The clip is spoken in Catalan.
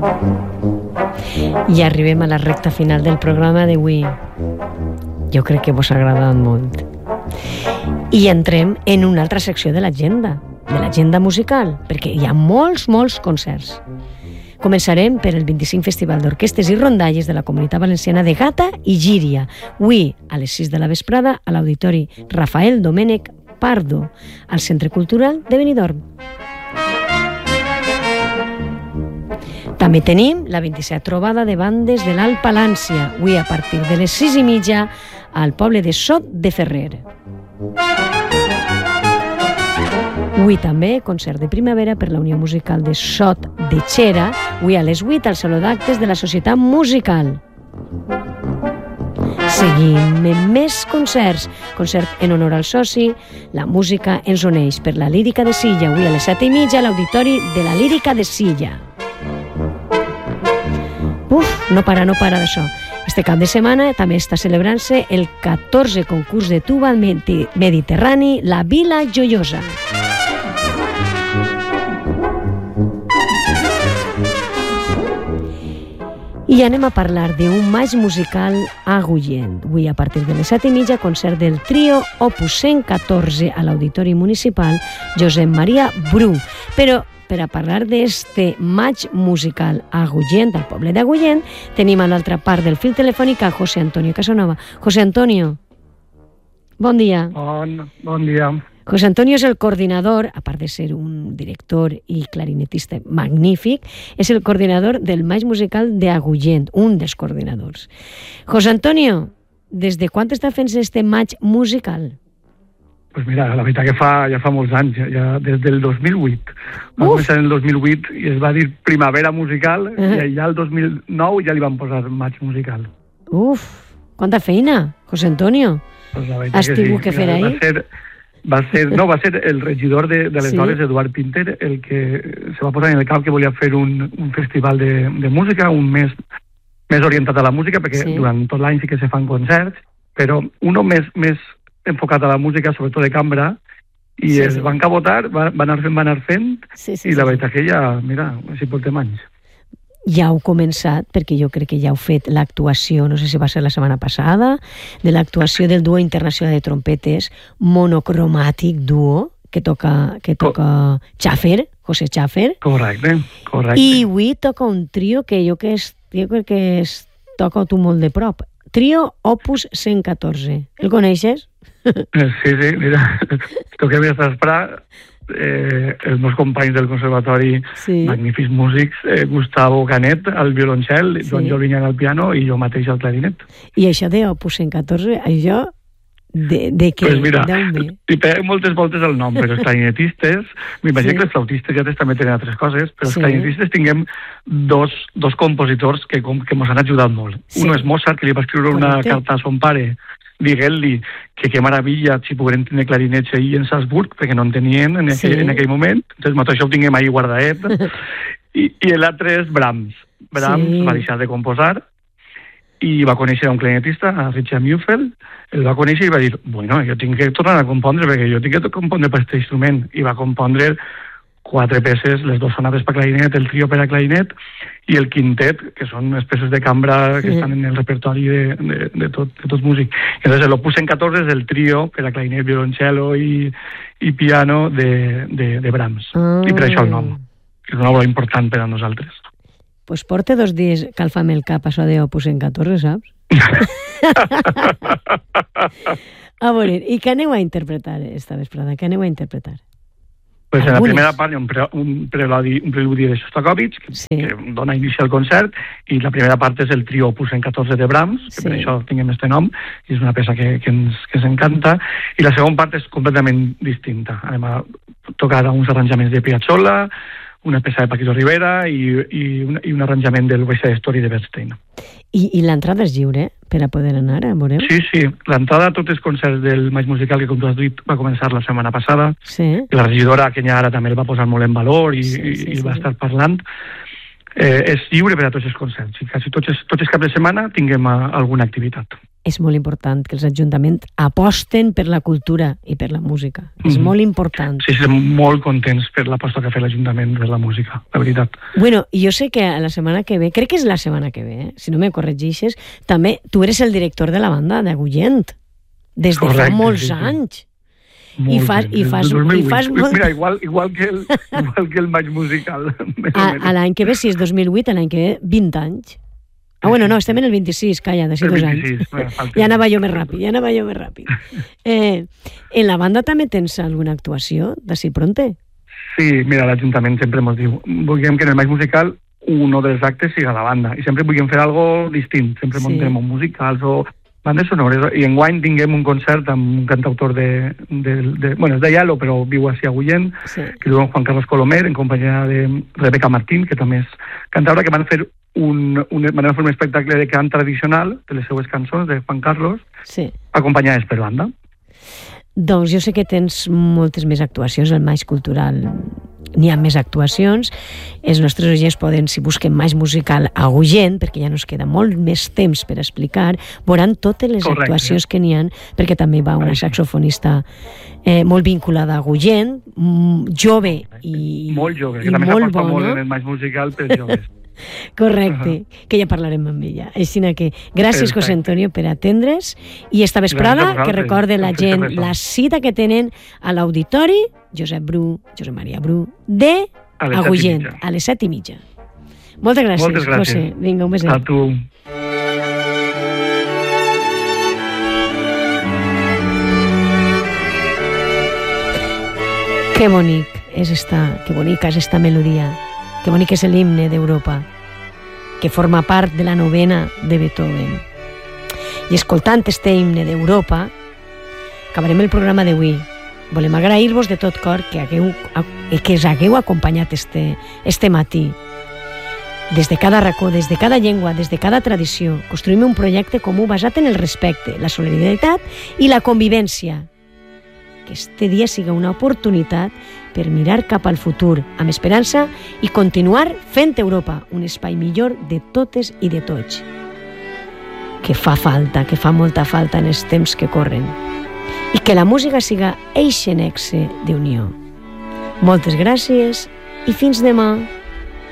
I arribem a la recta final del programa d'avui. Jo crec que vos ha agradat molt. I entrem en una altra secció de l'agenda musical, perquè hi ha molts concerts. Començarem per el 25 Festival d'Orquestes i Rondalles de la Comunitat Valenciana de Gata i Llíria, avui a les 6 de la vesprada a l'Auditori Rafael Domènech Pardo, al Centre Cultural de Benidorm. També tenim la 27 trobada de bandes de l'Alt Palància, avui a partir de les 6:30 al poble de Sot de Ferrer. Avui també concert de primavera per la Unió Musical de Sot de Xera, avui a les 8 al Saló d'Actes de la Societat Musical. Seguim amb més concerts. Concert en honor al soci, la música ens uneix per la Lírica de Silla, avui a les 7:30 a l'Auditori de la Lírica de Silla. No para d'això. Este cap de setmana també està celebrant-se el 14è concurs de tuba mediterrani La Vila Joiosa. I anem a parlar d'un maig musical a Agullent. Avui, a partir de les 7:30, concert del trio Opus 114 a l'Auditori Municipal Josep Maria Bru. Però per a parlar d'este maig musical a Agullent, al poble d'Agullent, tenim a l'altra part del fil telefònic a José Antonio Casanova. José Antonio, bon dia. Bon dia. José Antonio és el coordinador, a part de ser un director i clarinetista magnífic, és el coordinador del maig musical d'Agullent, un dels coordinadors. José Antonio, des de quan està fent este maig musical? Pues mira, la veritat que ja fa molts anys, ja des del 2008. Va començar en el 2008 i es va dir Primavera Musical, i ja el 2009 ja li van posar maig musical. Quanta feina, José Antonio. Pues has tingut que fer ahí? Va ser el regidor de aleshores, Eduard Pinter, el que se va posar en el cap que volia fer un festival de música, un més orientat a la música, perquè durant tot l'any sí que se fan concerts, però un més enfocat a la música, sobretot de cambra, i es van cabotar, van anar fent, i la veritat que ja, mira, així portem anys. Ja heu començat, perquè jo crec que ja heu fet l'actuació, no sé si va ser la setmana passada, de l'actuació del duo internacional de trompetes monocromàtic duo, que toca Schaffer, José Schaffer. Correcte. I avui toca un trio que jo crec que toca tu molt de prop. Trio Opus 114. El coneixes? Sí, mira, toquem esta vesprada els meus companys del conservatori, magnífics músics, Gustavo Canet al violoncel, Joan Jolvinyan al piano i jo mateix al clarinet. I això de Opus 114, això de què? Pues mira, li peguen moltes voltes al nom, però els clarinetistes, m'imagino que els flautistes ja també tenen altres coses, però els clarinetistes tinguem dos compositors que mos han ajudat molt. Un és Mozart, que li va escriure una carta a son pare, dient-li que meravella si pogueren tenir clarinets ahir en Salzburg, perquè no en tenien en aquell moment. Entonces, això ho tinguem ahir guardadet. I l'altre és Brahms. Brahms va deixar de composar i va conèixer un clarinetista, a Richard Müffel, el va conèixer i va dir, bueno, jo tinc que tornar a compondre, perquè jo tinc que compondre per aquest instrument. I va compondre 4 peces, les 2 sonates per clarinet, el trio per a clarinet, i el quintet, que són les peces de cambra que estan en el repertori de tots músics. Entonces, l'Opus 114 és el trio per a clarinet, violoncello i piano de Brahms. I per això el nom, que és una obra important per a nosaltres. Pues porta 2 dies calfant-me el cap això de Opus 114, saps? A veure, i què aneu a interpretar esta vesprada? Què aneu a interpretar? Pues en la primera part hi ha un preludi de Shostakovich, que dona inici al concert, i la primera part és el trio Opus 114 de Brahms, que per això tinguem este nom, i és una peça que ens encanta, i la segona part és completament distinta. Anem a tocar uns arranjaments de Piazzolla, una peça de Paquito Rivera i un arranjament del West Side Story de Bernstein. I l'entrada és lliure per a poder anar, veurem? Sí. L'entrada a tots els concerts del maig musical, que com tu has dit va començar la setmana passada. La regidora Kenya ara també el va posar molt en valor i va estar parlant. És lliure per a tots els concerts. I quasi tots els caps de setmana tinguem alguna activitat. és molt important que els ajuntaments aposten per la cultura i per la música. És molt important. Sí, estem molt contents per l'aposta que ha fet l'Ajuntament per la música, la veritat. Bueno, jo sé que la setmana que ve, crec que és la setmana que ve, si no me corregixes, també tu eres el director de la banda d'Agullent, des de fa molts anys. I fas molt... Mira, igual que el Maig Musical. A l'any que ve, si és 2008, a l'any que ve, 20 anys. Bueno, no, estem en el 26, calla, d'ací 2 anys. Ja anava jo més ràpid. En la banda també tens alguna actuació d'ací pronte? Sí, mira, l'Ajuntament sempre ens diu, volguem que en el Maig Musical un dels actes siga la banda, i sempre volguem fer algo distint, sempre muntem musicals o bandes sonores, i enguany tinguem un concert amb un cantautor bueno, és de Yalo, però viu a Agullent, que diu Juan Carlos Colomer, en companyia de Rebeca Martín, que també és cantaora, que van fer un espectacle de cant tradicional de les seues cançons de Juan Carlos, acompanyades per banda. Doncs jo sé que tens moltes més actuacions al Maig Cultural. N'hi ha més actuacions. Els nostres oients poden, si busquen Maig Musical a Agullent, perquè ja no es queda molt més temps per explicar, veuran totes les actuacions que n'hi ha, perquè també va una saxofonista molt vinculada a Agullent, jove i molt jove, que també s'aposta molt en el Maig Musical per joves. Correcte, que ja parlarem amb ella. Així que gràcies, José Antonio, per atendre's, i esta vesprada que recorde la gent la cita que tenen a l'auditori Josep Maria Bru de Agullent a les 7:30. Moltes gràcies, José. Vinga, un beset. A tu. Que bonica és esta melodia. Que bonic és l'himne d'Europa, que forma part de la novena de Beethoven. I escoltant este himne d'Europa, acabarem el programa d'avui. Volem agrair-vos de tot cor que us hagueu acompanyat este matí. Des de cada racó, des de cada llengua, des de cada tradició, construïm un projecte comú basat en el respecte, la solidaritat i la convivència. Que este dia siga una oportunitat per mirar cap al futur amb esperança i continuar fent Europa un espai millor de totes i de tots. Que fa molta falta en els temps que corren. I que la música siga eixe nexe d'unió. Moltes gràcies i fins demà.